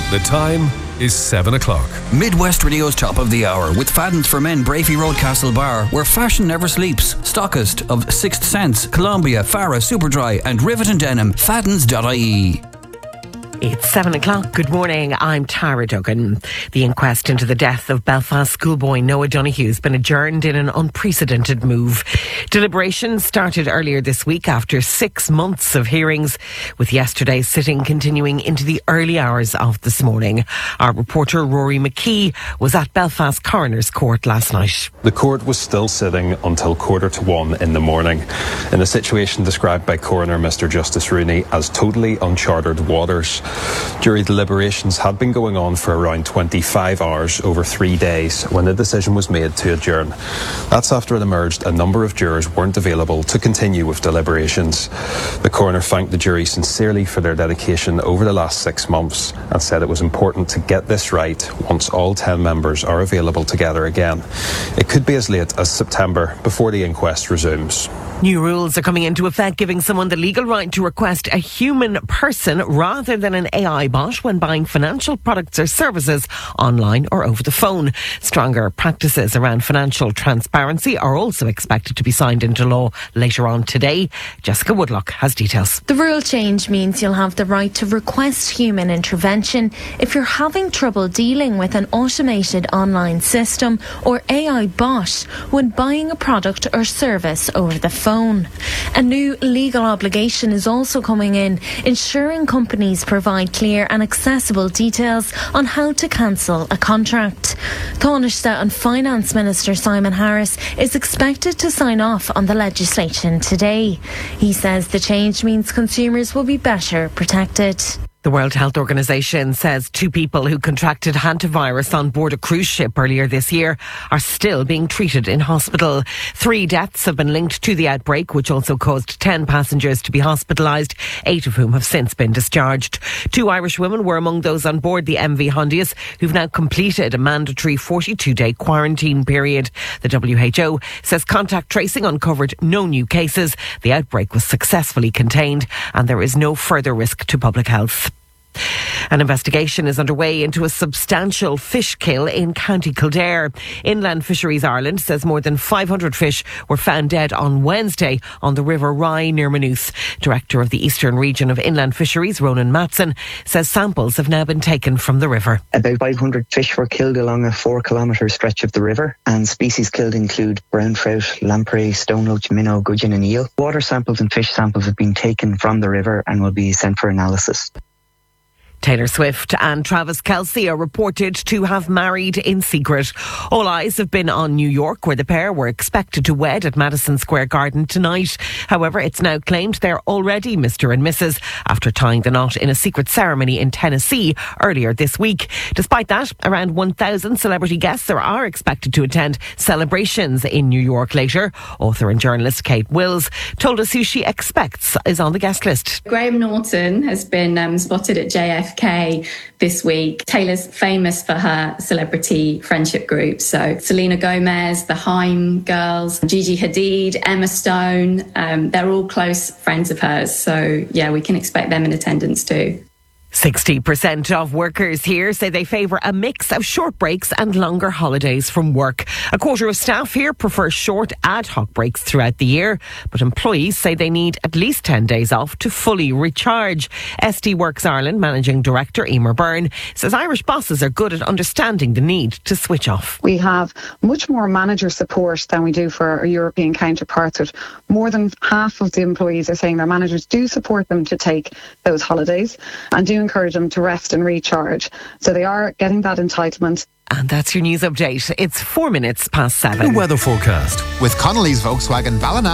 The time is 7 o'clock. Midwest Radio's top of the hour with Fadden's for Men, Brafey Road, Castlebar, where fashion never sleeps. Stockist of Sixth Sense, Columbia, Farah, Superdry and Rivet and Denim. Faddens.ie. It's 7 o'clock. Good morning. I'm Tara Duggan. The inquest into the death of Belfast schoolboy Noah Donoghue has been adjourned in an unprecedented move. Deliberations started earlier this week after 6 months of hearings, with yesterday's sitting continuing into the early hours of this morning. Our reporter Rory McKee was at Belfast Coroner's Court last night. The court was still sitting until 1:45 in the morning, in a situation described by Coroner Mr Justice Rooney as totally uncharted waters. Jury deliberations had been going on for around 25 hours over 3 days when the decision was made to adjourn. That's after it emerged a number of jurors weren't available to continue with deliberations. The coroner thanked the jury sincerely for their dedication over the last 6 months and said it was important to get this right once all 10 members are available together again. It could be as late as September before the inquest resumes. New rules are coming into effect, giving someone the legal right to request a human person rather than an AI bot when buying financial products or services online or over the phone. Stronger practices around financial transparency are also expected to be signed into law later on today. Jessica Woodlock has details. The rule change means you'll have the right to request human intervention if you're having trouble dealing with an automated online system or AI bot when buying a product or service over the phone. A new legal obligation is also coming in, ensuring companies provide clear and accessible details on how to cancel a contract. Taoiseach and Finance Minister Simon Harris is expected to sign off on the legislation today. He says the change means consumers will be better protected. The World Health Organization says 2 people who contracted hantavirus on board a cruise ship earlier this year are still being treated in hospital. 3 deaths have been linked to the outbreak, which also caused 10 passengers to be hospitalised, 8 of whom have since been discharged. 2 Irish women were among those on board the MV Hondius who've now completed a mandatory 42-day quarantine period. The WHO says contact tracing uncovered no new cases. The outbreak was successfully contained and there is no further risk to public health. An investigation is underway into a substantial fish kill in County Kildare. Inland Fisheries Ireland says more than 500 fish were found dead on Wednesday on the River Rye near Maynooth. Director of the Eastern Region of Inland Fisheries, Ronan Matson, says samples have now been taken from the river. About 500 fish were killed along a 4-kilometre stretch of the river, and species killed include brown trout, lamprey, stoneloach, minnow, gudgeon and eel. Water samples and fish samples have been taken from the river and will be sent for analysis. Taylor Swift and Travis Kelce are reported to have married in secret. All eyes have been on New York, where the pair were expected to wed at Madison Square Garden tonight. However, it's now claimed they're already Mr. and Mrs. after tying the knot in a secret ceremony in Tennessee earlier this week. Despite that, around 1,000 celebrity guests are expected to attend celebrations in New York later. Author and journalist Kate Wills told us who she expects is on the guest list. Graham Norton has been spotted at JFK this week. Taylor's famous for her celebrity friendship groups. So Selena Gomez, the Haim girls, Gigi Hadid, Emma Stone, they're all close friends of hers. So yeah, we can expect them in attendance too. 60% of workers here say they favour a mix of short breaks and longer holidays from work. A quarter of staff here prefer short ad hoc breaks throughout the year, but employees say they need at least 10 days off to fully recharge. SD Works Ireland Managing Director Emer Byrne says Irish bosses are good at understanding the need to switch off. We have much more manager support than we do for our European counterparts. With more than half of the employees are saying their managers do support them to take those holidays and do encourage them to rest and recharge. So they are getting that entitlement. And that's your news update. It's 4 minutes past 7. The weather forecast with Connolly's Volkswagen Ballina.